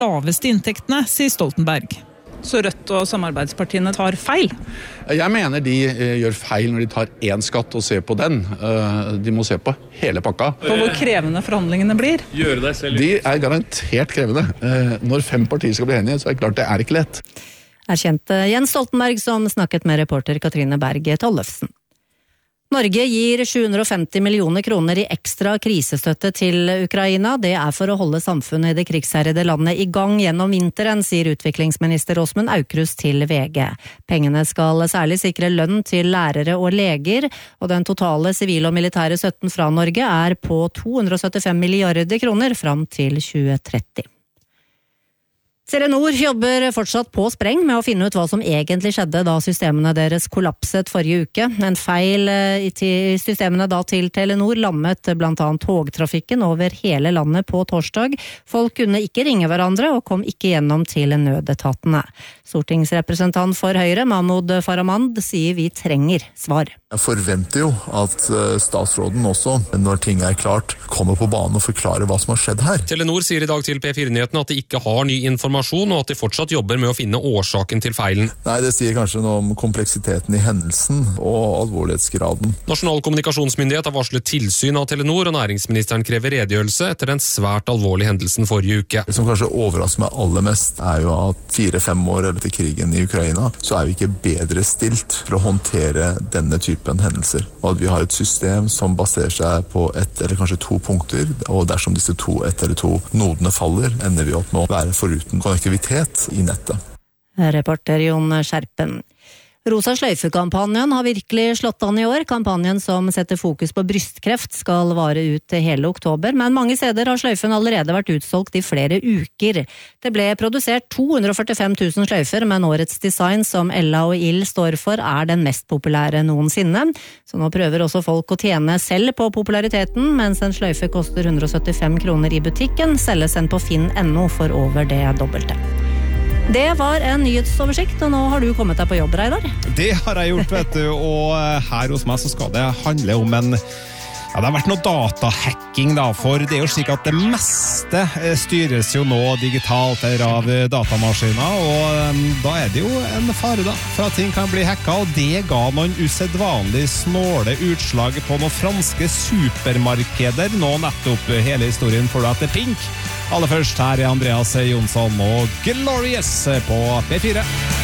laveste inntektene, sier Stoltenberg. Så Rødt og samarbeidspartiene tar feil? Jeg mener de gjør feil når de tar én skatt og ser på den. De må se på hele pakka. På hvor krevende forhandlingene blir? De er garantert krevende. Når 5 partier skal bli enige, så er det klart det er ikke lett. Erkjente Jens Stoltenberg, som snakket med reporter Katrine Berg Tollefsen. Norge gir 750 millioner kroner i ekstra krisestøtte til Ukraina. Det er for å holde samfunnet i det krigsherrede landet i gang gjennom vinteren, sier utviklingsminister Åsmund Aukrust til VG. Pengene skal særlig sikre lønn til lærere og leger, og den totale sivile og militære støtten fra Norge er på 275 milliarder kroner fram til 2030. Telenor jobber fortsatt på spreng med å finne ut hva som egentlig skjedde da systemene deres kollapset forrige uke. En feil i systemene da til Telenor lammet blant annet togtrafikken over hele landet på torsdag. Folk kunne ikke ringe hverandre og kom ikke gjennom til nødetatene. Stortingsrepresentant for Høyre, Mahmoud Farahmand, sier vi trenger svar. Jeg forventer jo at statsråden også, når ting er klart, kommer på banen og forklarer hva som har skjedd her. Telenor sier i dag til P4-nyhetene at de ikke har ny informasjon, og at de fortsatt jobber med å finne årsaken til feilen. Nei, det sier kanskje noe om kompleksiteten i hendelsen og alvorlighetsgraden. Nasjonal kommunikasjonsmyndighet har varslet tilsyn av Telenor, og næringsministeren krever redegjørelse etter den svært alvorlige hendelsen forrige uke. Det som kanskje overrasker meg aller mest, er jo at 4-5 år etter krigen i Ukraina, så er vi ikke bedre stilt for å håndtere denne typen hendelser. Og at vi har et system som baserer seg på 1 eller kanskje 2 punkter, og dersom disse 1 eller 2 nodene faller, ender vi opp med å være foruten konnektivitet i nettet. Reporter Jon Skjerpen. Rosa sløyfe-kampanjen har virkelig slått an i år. Kampanjen som setter fokus på brystkreft skal vare ut hele oktober, men mange steder har sløyfen allerede vært utsolgt i flere uker. Det ble produsert 245 000 sløyfer, men årets design som Ella og Ill står for er den mest populære noensinne. Så nå prøver også folk å tjene selv på populariteten, mens en sløyfe koster 175 kroner i butikken, selges den på Finn.no for over det dobbelte. Det var en nyhetsoversikt, og nå har du kommet deg på jobb, Reidar. Det har jeg gjort, vet du, og her hos meg så skal det handle om det har vært noe datahacking da, for det er jo slik at det meste styres jo nå digitalt av datamaskiner, og da er det jo en fare da, for at ting kan bli hacket, og det ga noen usedvanlig snåle utslag på noen franske supermarkeder. Nå nettopp hele historien får du etter Pink. Aller først her er Andreas Jonsson og Glorious på P4.